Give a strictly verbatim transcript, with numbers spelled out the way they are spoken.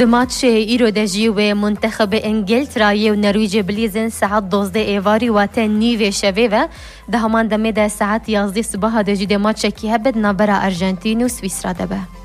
دماتش ایرو دجی و منتخب انگلترا و نرویج بلیزن ساعت دوازده ایواری واتن نیو شوه و ده همان دمه ده ساعت یازده صبح دجی دماتش کی هبد نبرا ارژانتین و سوئیسرا دبه.